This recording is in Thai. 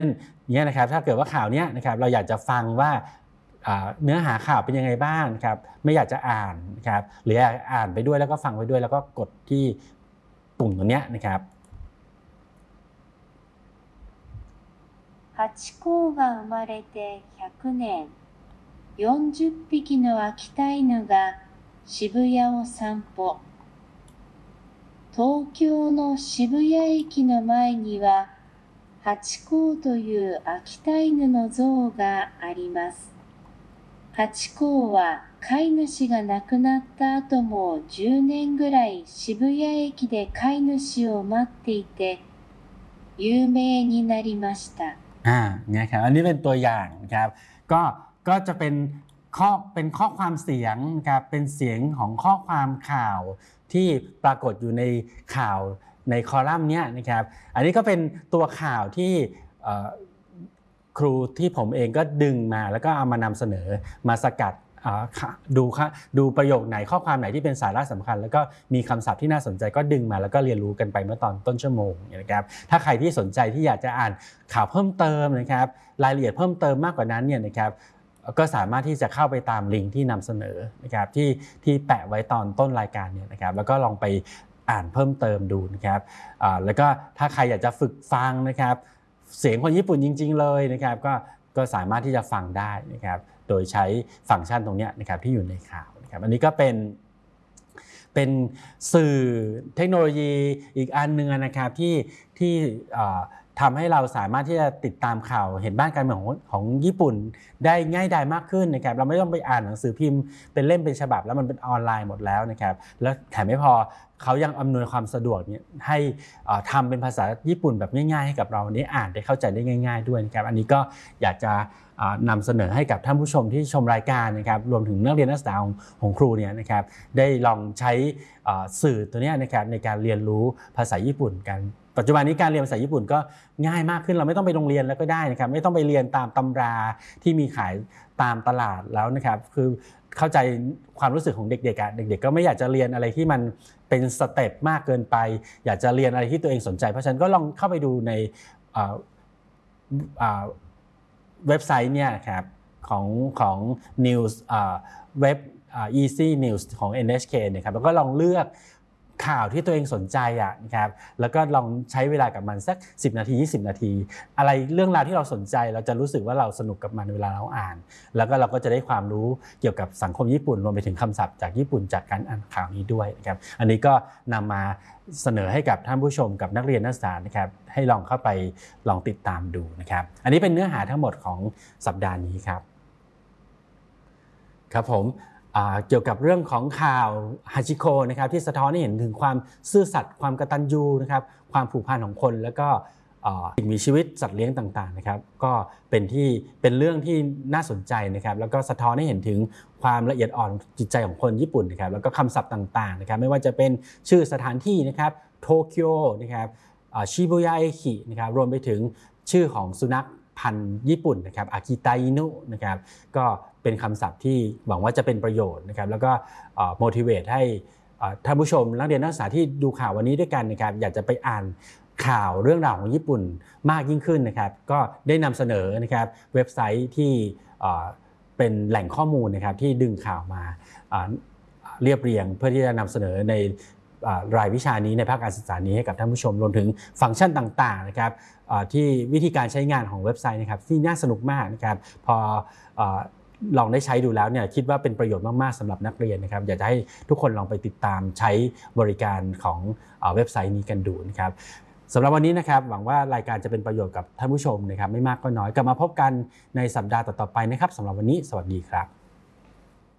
เนี่ยนะครับถ้าเกิดว่าข่าวเนี้ยนะครับเราอยากจะฟังว่าเนื้อหาข่าวเป็นยังไงบ้างนะครับไม่อยากจะอ่านนะครับหรืออ่านไปด้วยแล้วก็ฟังไปด้วยแล้วก็กดที่ปุ่มตรงเนี้ยนะครับハチ公が生まれて100年、40匹の秋田犬が渋谷を散歩。東京の渋谷駅の前にはハチ公という秋田犬の像があります。ハチ公は飼い主が亡くなった後も10年ぐらい渋谷駅で飼い主を待っていて有名になりました。 เนี่ยครับอันนี้เป็นตัวอย่างครับก็จะเป็นข้อความเสียงครับเป็นเสียงของข้อความข่าวที่ปรากฏอยู่ในข่าวในคอลัมน์เนี้ยนะครับอันนี้ก็เป็นตัวข่าวที่ครูที่ผมเองก็ดึงมาแล้วก็เอามานำเสนอมาสกัดดูประโยคไหนข้อความไหนที่เป็นสาระสำคัญแล้วก็มีคำศัพท์ที่น่าสนใจก็ดึงมาแล้วก็เรียนรู้กันไปเมื่อตอนต้นชั่วโมงนะครับถ้าใครที่สนใจที่อยากจะอ่านข่าวเพิ่มเติมนะครับรายละเอียดเพิ่มเติมมากกว่านั้นเนี่ยนะครับก็สามารถที่จะเข้าไปตามลิงก์ที่นำเสนอนะครับที่แปะไว้ตอนต้นรายการเนี่ยนะครับแล้วก็ลองไปอ่านเพิ่มเติมดูนะครับแล้วก็ถ้าใครอยากจะฝึกฟังนะครับเสียงคนญี่ปุ่นจริงๆเลยนะครับก็สามารถที่จะฟังได้นะครับโดยใช้ฟังก์ชันตรงนี้นะครับที่อยู่ในข่าวนะครับอันนี้ก็เป็นสื่อเทคโนโลยีอีกอันนึงนะครับที่ทำให้เราสามารถที่จะติดตามข่าวเห็นบ้านการเมืองของญี่ปุ่นได้ง่ายดายมากขึ้นนะครับเราไม่ต้องไปอ่านหนังสือพิมพ์เป็นเล่มเป็นฉบับแล้วมันเป็นออนไลน์หมดแล้วนะครับแล้วแถมไม่พอเขายังอำนวยความสะดวกเนี่ยให้ทำเป็นภาษาญี่ปุ่นแบบง่ายๆให้กับเราได้อ่านได้เข้าใจได้ง่ายๆด้วยนะครับอันนี้ก็อยากจะนำเสนอให้กับท่านผู้ชมที่ชมรายการนะครับรวมถึงนักเรียนนักศึกษาของครูเนี่ยนะครับได้ลองใช้สื่อตัวนี้นะครับในการเรียนรู้ภาษาญี่ปุ่นกันปัจจุบันนี้การเรียนภาษาญี่ปุ่นก็ง่ายมากขึ้นเราไม่ต้องไปโรงเรียนแล้วก็ได้นะครับไม่ต้องไปเรียนตามตำราที่มีขายตามตลาดแล้วนะครับคือเข้าใจความรู้สึกของเด็กๆเด็กๆก็ไม่อยากจะเรียนอะไรที่มันเป็นสเต็ปมากเกินไปอยากจะเรียนอะไรที่ตัวเองสนใจเพราะฉะนั้นก็ลองเข้าไปดูในเว็บไซต์เนี่ยครับของ News เว็บEasy News ของ NHK นะครับแล้วก็ลองเลือกข่าวที่ตัวเองสนใจนะครับแล้วก็ลองใช้เวลากับมันสัก10นาที20นาทีอะไรเรื่องราวที่เราสนใจเราจะรู้สึกว่าเราสนุกกับมันเวลาเราอ่านแล้วก็เราก็จะได้ความรู้เกี่ยวกับสังคมญี่ปุ่นรวมไปถึงคำศัพท์จากญี่ปุ่นจากการอ่านข่าวนี้ด้วยนะครับอันนี้ก็นำมาเสนอให้กับท่านผู้ชมกับนักเรียนนักศึกษานะครับให้ลองเข้าไปลองติดตามดูนะครับอันนี้เป็นเนื้อหาทั้งหมดของสัปดาห์นี้ครับผมเกี่ยวกับเรื่องของข่าวฮาชิโกะนะครับที่สะท้อนให้เห็นถึงความซื่อสัตย์ความกตัญญูนะครับความผูกพันของคนแล้วก็สิ่งมีชีวิตสัตว์เลี้ยงต่างๆนะครับก็เป็นเรื่องที่น่าสนใจนะครับแล้วก็สะท้อนให้เห็นถึงความละเอียดอ่อนจิตใจของคนญี่ปุ่นนะครับแล้วก็คำศัพท์ต่างๆนะครับไม่ว่าจะเป็นชื่อสถานที่นะครับโตเกียวนะครับชิบุย่าเอคินะครับรวมไปถึงชื่อของสุนัขพันธุ์ญี่ปุ่นนะครับอากิตาอินุนะครับก็เป็นคำศัพท์ที่หวังว่าจะเป็นประโยชน์นะครับแล้วก็motivate ให้ท่านผู้ชมนักเรียนนักศึกษาที่ดูข่าววันนี้ด้วยกันนะครับอยากจะไปอ่านข่าวเรื่องราวของญี่ปุ่นมากยิ่งขึ้นนะครับก็ได้นำเสนอนะครับเว็บไซต์ที่เป็นแหล่งข้อมูลนะครับที่ดึงข่าวมาเรียบเรียงเพื่อที่จะนำเสนอในรายวิชานี้ในภาคการศึกษานี้ให้กับท่านผู้ชมรวมถึงฟังก์ชันต่างๆนะครับที่วิธีการใช้งานของเว็บไซต์นะครับที่น่าสนุกมากนะครับพอลองได้ใช้ดูแล้วเนี่ยคิดว่าเป็นประโยชน์มากๆสำหรับนักเรียนนะครับอยากจะให้ทุกคนลองไปติดตามใช้บริการของเว็บไซต์นี้กันดูนะครับสำหรับวันนี้นะครับหวังว่ารายการจะเป็นประโยชน์กับท่านผู้ชมนะครับไม่มากก็น้อยกลับมาพบกันในสัปดาห์ต่อๆไปนะครับสำหรับวันนี้สวัสดีครับ